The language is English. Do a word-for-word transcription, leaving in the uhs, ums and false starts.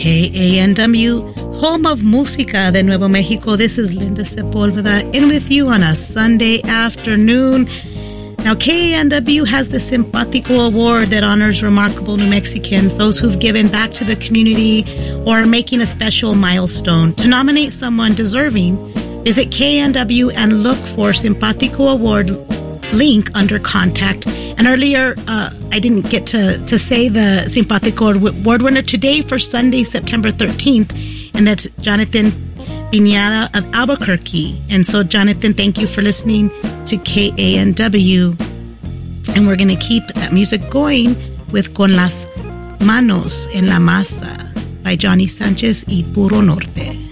K A N W, home of música de Nuevo Mexico. This is Linda Sepulveda in with you on a Sunday afternoon. Now, K A N W has the Simpatico Award that honors remarkable New Mexicans, those who've given back to the community or are making a special milestone. To nominate someone deserving, visit K A N W and look for Simpatico Award link under contact. And earlier, uh, I didn't get to, to say the Simpatico Award winner today for Sunday, September thirteenth, and that's Jonathan Piñada of Albuquerque. And so, Jonathan, thank you for listening to K A N W. And we're going to keep that music going with Con las Manos en la Masa by Johnny Sanchez y Puro Norte.